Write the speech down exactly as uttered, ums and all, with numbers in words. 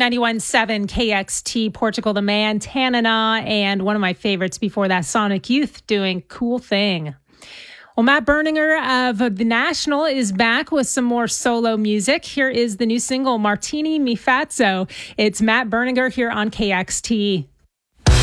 ninety-one point seven K X T, Portugal the Man, Tanana, and one of my favorites before that, Sonic Youth, doing Cool Thing. Well, Matt Berninger of The National is back with some more solo music. Here is the new single, Martini Mi Fazzo. It's Matt Berninger here on K X T.